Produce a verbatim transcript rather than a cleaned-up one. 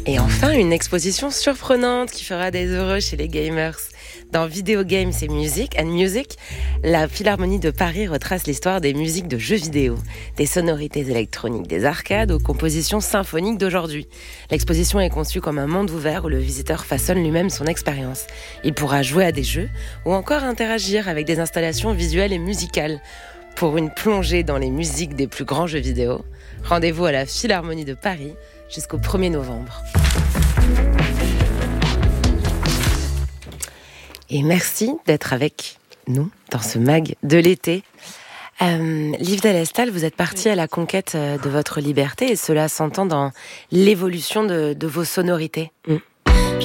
Et enfin, une exposition surprenante qui fera des heureux chez les gamers. Dans Video Games et Music and Music, la Philharmonie de Paris retrace l'histoire des musiques de jeux vidéo, des sonorités électroniques des arcades aux compositions symphoniques d'aujourd'hui. L'exposition est conçue comme un monde ouvert où le visiteur façonne lui-même son expérience. Il pourra jouer à des jeux ou encore interagir avec des installations visuelles et musicales. Pour une plongée dans les musiques des plus grands jeux vidéo, rendez-vous à la Philharmonie de Paris jusqu'au premier novembre. Et merci d'être avec nous dans ce mag de l'été. Euh, Liv Delestal, vous êtes partie à la conquête de votre liberté et cela s'entend dans l'évolution de, de vos sonorités. Mmh.